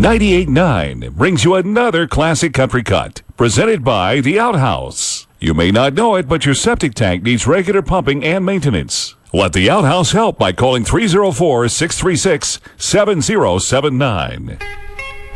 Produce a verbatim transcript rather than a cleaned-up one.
ninety-eight point nine brings you another classic country cut, presented by The Outhouse. You may not know it, but your septic tank needs regular pumping and maintenance. Let The Outhouse help by calling three oh four, six three six, seven oh seven nine.